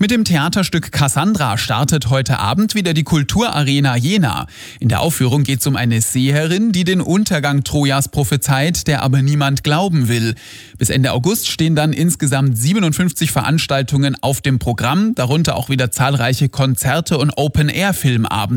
Mit dem Theaterstück Cassandra startet heute Abend wieder die Kulturarena Jena. In der Aufführung geht es um eine Seherin, die den Untergang Trojas prophezeit, der aber niemand glauben will. Bis Ende August stehen dann insgesamt 57 Veranstaltungen auf dem Programm, darunter auch wieder zahlreiche Konzerte und Open-Air-Filmabende.